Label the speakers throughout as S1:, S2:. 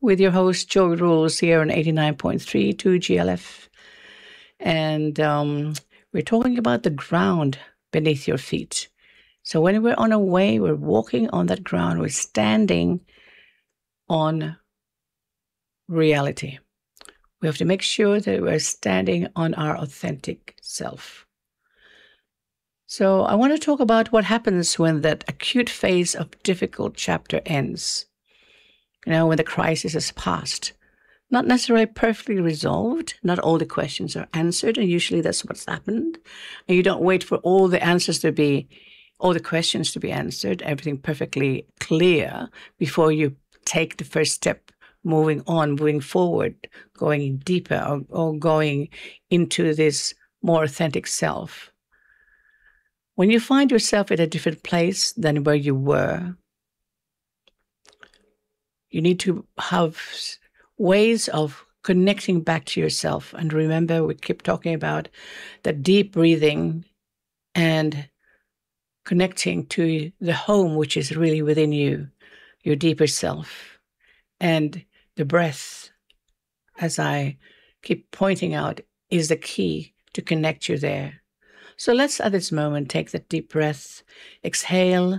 S1: with your host, Joey Rules, here on 89.3 GLF. And we're talking about the ground beneath your feet. So when we're on our way, we're walking on that ground, we're standing on reality. We have to make sure that we're standing on our authentic self. So I want to talk about what happens when that acute phase of difficult chapter ends. When the crisis is past. Not necessarily perfectly resolved. Not all the questions are answered, and usually that's what's happened. And you don't wait for all the questions to be answered, everything perfectly clear before you take the first step, moving on, moving forward, going deeper, or going into this more authentic self. When you find yourself in a different place than where you were, you need to have ways of connecting back to yourself. And remember, we keep talking about that deep breathing and connecting to the home, which is really within you, your deeper self. And the breath, as I keep pointing out, is the key to connect you there. So let's, at this moment, take that deep breath, exhale,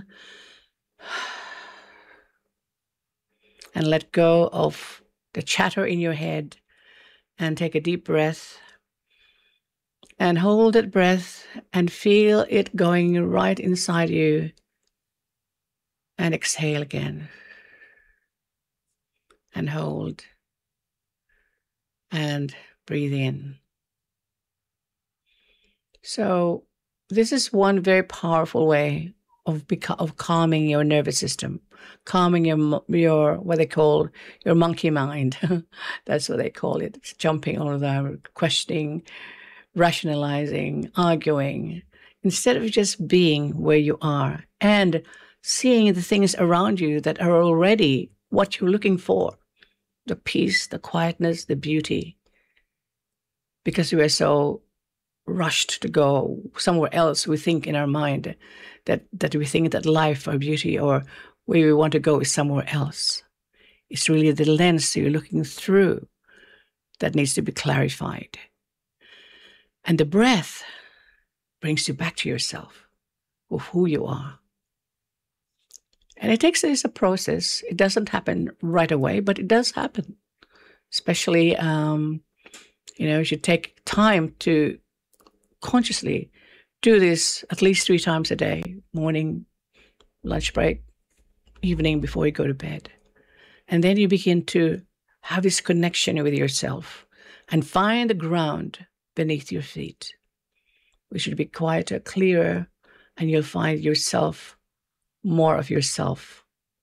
S1: and let go of the chatter in your head, and take a deep breath and hold that breath and feel it going right inside you, and exhale again and hold and breathe in. So this is one very powerful way of calming your nervous system, calming your what they call your monkey mind. That's what they call it. It's jumping all over, questioning, rationalizing, arguing, instead of just being where you are and seeing the things around you that are already what you're looking for, the peace, the quietness, the beauty. Because we are so rushed to go somewhere else, we think in our mind that we think that life or beauty or where we want to go is somewhere else. It's really the lens you're looking through that needs to be clarified. And the breath brings you back to yourself, of who you are. And it takes a process. It doesn't happen right away, but it does happen. Especially, you should take time to consciously do this at least 3 times a day, morning, lunch break, evening before you go to bed. And then you begin to have this connection with yourself and find the ground beneath your feet, which should be quieter, clearer, and you'll find yourself, more of yourself.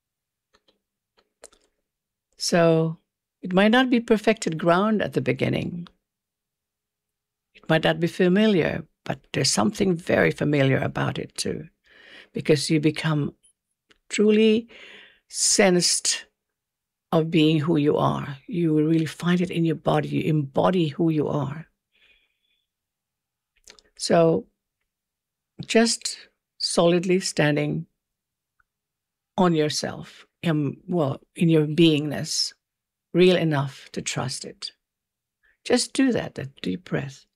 S1: So it might not be perfected ground at the beginning. It might not be familiar, but there's something very familiar about it too, because you become truly sensed of being who you are. You will really find it in your body. You embody who you are. So just solidly standing on yourself, in your beingness, real enough to trust it. Just do that deep breath.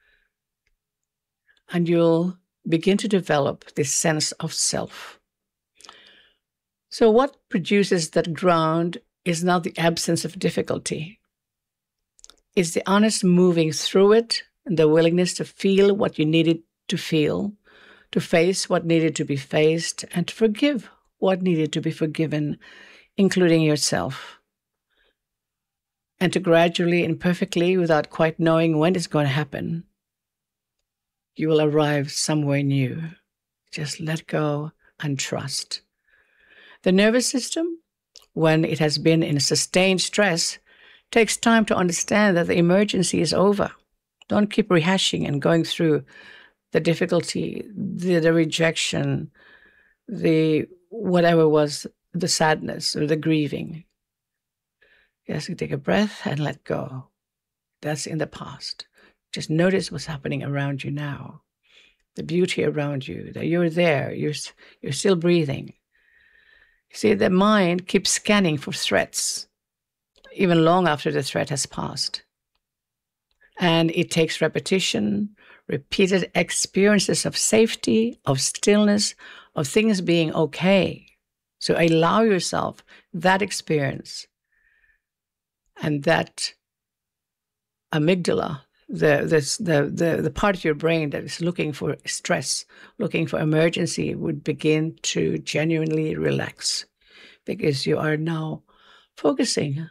S1: And you'll begin to develop this sense of self. So what produces that ground is not the absence of difficulty. It's the honest moving through it and the willingness to feel what you needed to feel, to face what needed to be faced, and to forgive what needed to be forgiven, including yourself. And to gradually and perfectly, without quite knowing when it's going to happen, you will arrive somewhere new. Just let go and trust. The nervous system, when it has been in sustained stress, takes time to understand that the emergency is over. Don't keep rehashing and going through the difficulty, the rejection, the whatever was the sadness or the grieving. Yes, you take a breath and let go. That's in the past. Just notice what's happening around you now. The beauty around you, that you're there, you're still breathing. You see, the mind keeps scanning for threats. even long after the threat has passed. And it takes repetition, repeated experiences of safety, of stillness, of things being okay. So allow yourself that experience. And that amygdala, the part of your brain that is looking for stress, looking for emergency, would begin to genuinely relax, because you are now focusing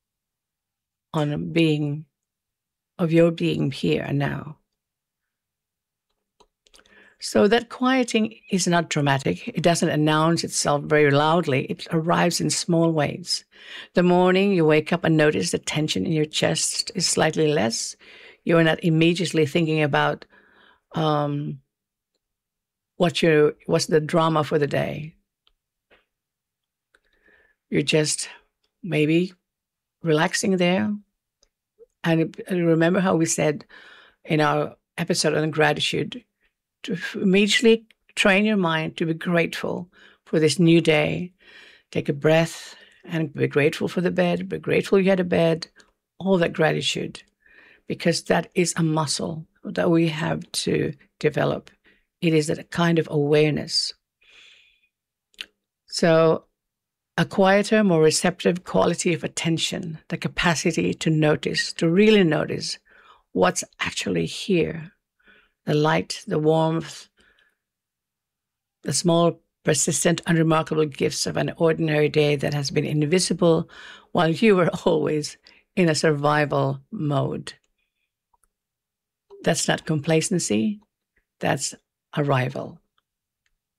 S1: on your being here and now. So that quieting is not dramatic. It doesn't announce itself very loudly. It arrives in small ways. The morning you wake up and notice the tension in your chest is slightly less. You are not immediately thinking about what's the drama for the day. You're just maybe relaxing there. And remember how we said in our episode on gratitude, to immediately train your mind to be grateful for this new day. Take a breath and be grateful for the bed, be grateful you had a bed, all that gratitude, because that is a muscle that we have to develop. It is a kind of awareness. So a quieter, more receptive quality of attention, the capacity to notice, to really notice what's actually here. The light, the warmth, the small, persistent, unremarkable gifts of an ordinary day that has been invisible while you were always in a survival mode. That's not complacency, that's arrival.